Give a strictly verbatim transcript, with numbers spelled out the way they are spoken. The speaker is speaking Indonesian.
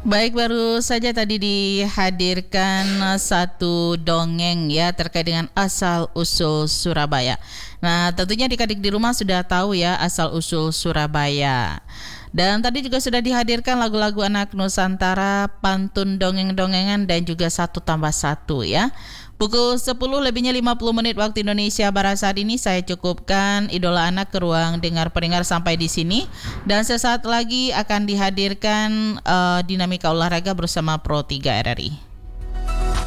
Baik, baru saja tadi dihadirkan satu dongeng ya terkait dengan asal-usul Surabaya. Nah, tentunya adik-adik di rumah sudah tahu ya asal-usul Surabaya. Dan tadi juga sudah dihadirkan lagu-lagu anak Nusantara, pantun dongeng-dongengan dan juga satu tambah satu ya. Pukul sepuluh lebihnya lima puluh menit waktu Indonesia Barat saat ini saya cukupkan Idola Anak ke ruang dengar pendengar sampai di sini, dan sesaat lagi akan dihadirkan uh, dinamika olahraga bersama Pro tiga R R I.